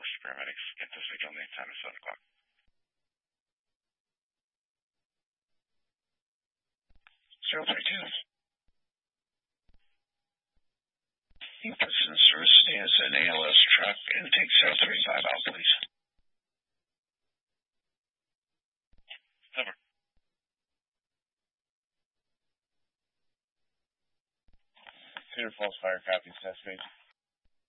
established. Paramedics get the signal name time is 7 o'clock. 032. Houston service is an ALS truck and take 035 out, please. Over. Cedar Falls Fire copies, test page.